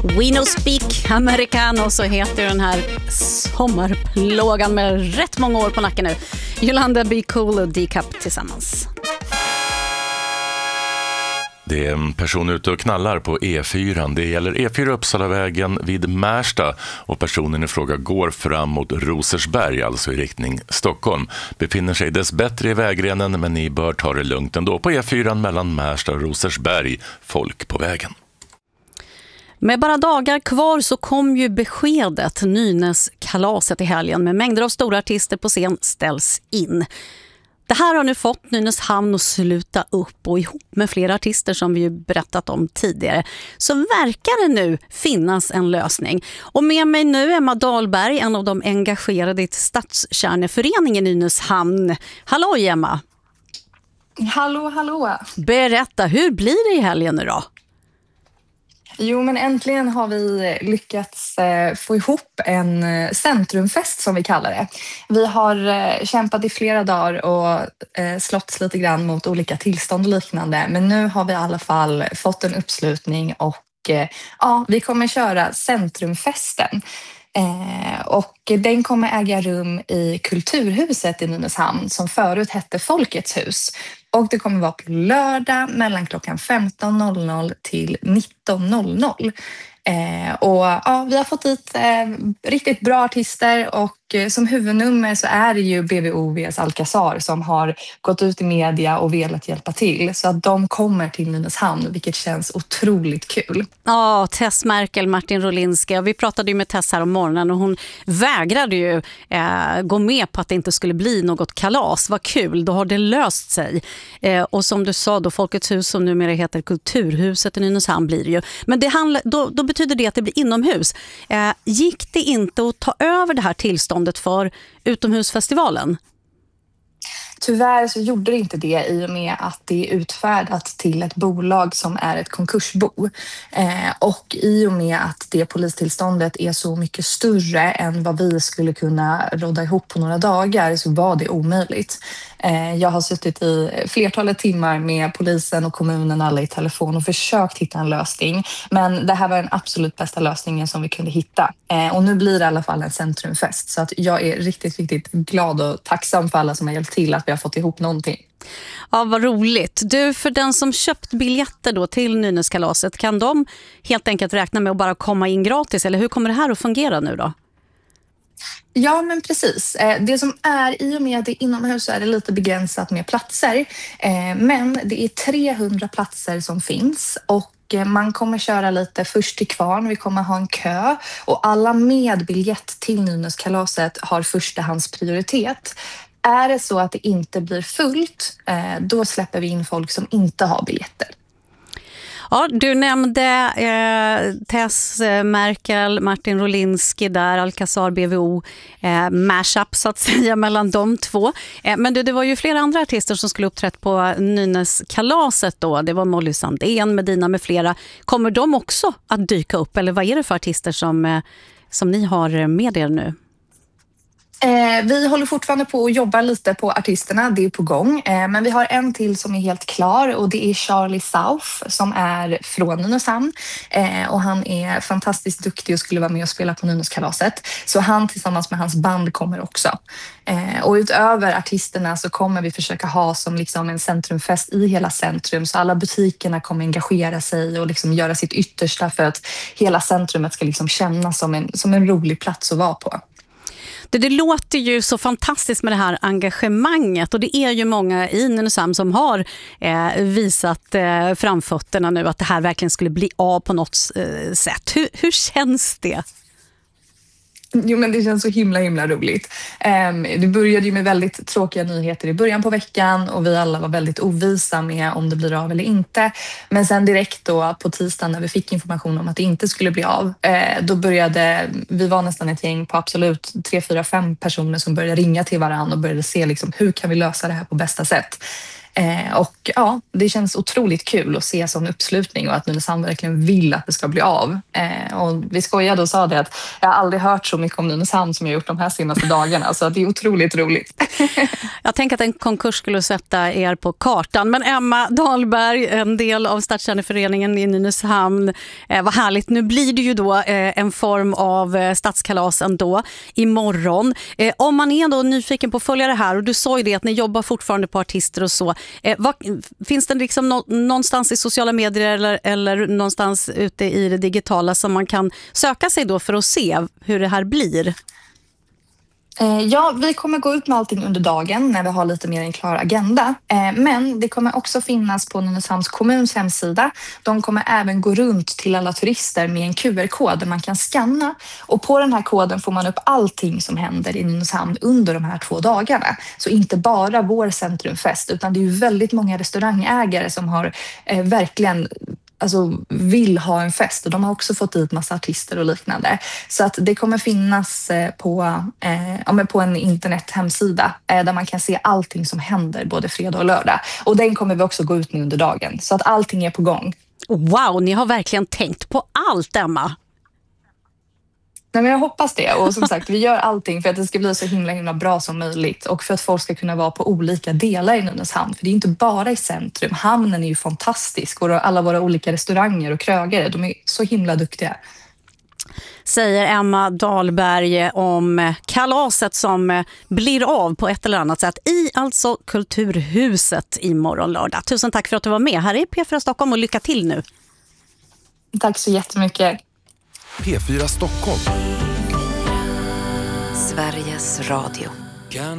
We No Speak Americano, så heter den här sommarplågan med rätt många år på nacken nu. Yolanda Be Cool och D-Cup tillsammans. Det är en person ute och knallar på E4. Det gäller E4 Uppsalavägen vid Märsta och personen i fråga går fram mot Rosersberg, alltså i riktning Stockholm. Befinner sig dess bättre i vägrenen, men ni bör ta det lugnt ändå på E4 mellan Märsta och Rosersberg. Folk på vägen. Med bara dagar kvar så kom ju beskedet. Nynäskalaset i helgen med mängder av stora artister på scen ställs in. Det här har nu fått Nynäshamn att sluta upp, och ihop med flera artister som vi ju berättat om tidigare så verkar det nu finnas en lösning. Och med mig nu Emma Dahlberg, en av de engagerade i stadskärneföreningen i Nynäshamn. Hallå Emma! Hallå! Berätta, hur blir det i helgen nu då? Jo, men äntligen har vi lyckats få ihop en centrumfest som vi kallar det. Vi har kämpat i flera dagar och slått lite grann mot olika tillstånd och liknande. Men nu har vi i alla fall fått en uppslutning och vi kommer köra centrumfesten. Och den kommer äga rum i Kulturhuset i Nynäshamn som förut hette Folkets hus. Och det kommer vara på lördag mellan klockan 15.00 till 19.00. Vi har fått dit riktigt bra artister och som huvudnummer så är det ju BVO vs Alcazar som har gått ut i media och velat hjälpa till. Så att de kommer till Nynäshamn, vilket känns otroligt kul. Ja, Tess Merkel, Martin Rolinska. Vi pratade ju med Tess här om morgonen och hon vägrade ju gå med på att det inte skulle bli något kalas. Vad kul, då har det löst sig. Och som du sa då, Folkets hus som numera heter Kulturhuset i Nynäshamn blir det ju. Men då betyder det att det blir inomhus. Gick det inte att ta över det här tillståndet för utomhusfestivalen? Tyvärr så gjorde det inte det i och med att det är utfärdat till ett bolag som är ett konkursbo. Och i och med att det polistillståndet är så mycket större än vad vi skulle kunna råda ihop på några dagar så var det omöjligt. Jag har suttit i flertalet timmar med polisen och kommunen alla i telefon och försökt hitta en lösning. Men det här var den absolut bästa lösningen som vi kunde hitta. Och nu blir det i alla fall en centrumfest. Så att jag är riktigt, riktigt glad och tacksam för alla som har hjälpt till att vi har fått ihop någonting. Ja, vad roligt. Du, för den som köpt biljetter då till Nynäskalaset, kan de helt enkelt räkna med att bara komma in gratis? Eller hur kommer det här att fungera nu då? Ja, men precis. Det som är, i och med att det är inomhus så är det lite begränsat med platser. Men det är 300 platser som finns och man kommer köra lite först till kvarn. Vi kommer ha en kö och alla med biljett till Nynäskalaset har förstahandsprioritet. Är det så att det inte blir fullt, då släpper vi in folk som inte har biljetter. Ja, du nämnde Tess Merkel, Martin Rolinski där, Alcazar, BVO, mashup så att säga mellan de två. Men det var ju flera andra artister som skulle uppträtt på Nynäskalaset då. Det var Molly Sandén, Medina med flera. Kommer de också att dyka upp? Eller vad är det för artister som ni har med er nu? Vi håller fortfarande på att jobba lite på artisterna, det är på gång. Men vi har en till som är helt klar och det är Charlie South som är från Nynäshamn. Och han är fantastiskt duktig och skulle vara med och spela på Nynäskalaset. Så han tillsammans med hans band kommer också. Och utöver artisterna så kommer vi försöka ha som liksom en centrumfest i hela centrum. Så alla butikerna kommer engagera sig och liksom göra sitt yttersta för att hela centrumet ska liksom kännas som en rolig plats att vara på. Det låter ju så fantastiskt med det här engagemanget och det är ju många i Nynäshamn som har visat framfötterna nu att det här verkligen skulle bli av på något sätt. Hur känns det? Jo, men det känns så himla roligt. Det började ju med väldigt tråkiga nyheter i början på veckan och vi alla var väldigt ovisa med om det blir av eller inte. Men sen direkt då på tisdagen när vi fick information om att det inte skulle bli av, då vi var nästan ett gäng på absolut 3, 4, 5 personer som började ringa till varandra och började se liksom, hur kan vi lösa det här på bästa sätt. Och ja, det känns otroligt kul att se sån uppslutning och att Nynäshamn verkligen vill att det ska bli av. Och vi skojade och sa det att jag har aldrig hört så mycket om Nynäshamn som jag gjort de här senaste dagarna. Så det är otroligt roligt. Jag tänker att en konkurs skulle sätta er på kartan. Men Emma Dahlberg, en del av Stadskärneföreningen i Nynäshamn. Vad härligt. Nu blir det ju då en form av stadskalas ändå imorgon. Om man är då nyfiken på att följa det här, och du sa ju det att ni jobbar fortfarande på artister och så. Finns det liksom någonstans i sociala medier eller någonstans ute i det digitala som man kan söka sig då för att se hur det här blir? Ja, vi kommer gå ut med allting under dagen när vi har lite mer en klar agenda. Men det kommer också finnas på Nynäshamns kommuns hemsida. De kommer även gå runt till alla turister med en QR-kod där man kan scanna. Och på den här koden får man upp allting som händer i Nynäshamn under de här 2 dagarna. Så inte bara vår centrumfest, utan det är ju väldigt många restaurangägare som har verkligen vill ha en fest, och de har också fått dit massa artister och liknande. Så att det kommer finnas på en internethemsida där man kan se allting som händer både fredag och lördag. Och den kommer vi också gå ut med under dagen, så att allting är på gång. Wow, ni har verkligen tänkt på allt, Emma. Nej, men jag hoppas det, och som sagt, vi gör allting för att det ska bli så himla bra som möjligt och för att folk ska kunna vara på olika delar i Nynäshamn, för det är inte bara i centrum. Hamnen är ju fantastisk och alla våra olika restauranger och krögare, de är så himla duktiga. Säger Emma Dahlberg om kalaset som blir av på ett eller annat sätt i alltså Kulturhuset imorgon lördag. Tusen tack för att du var med här i P4 Stockholm, och lycka till nu. Tack så jättemycket. P4 Stockholm. Sveriges Radio.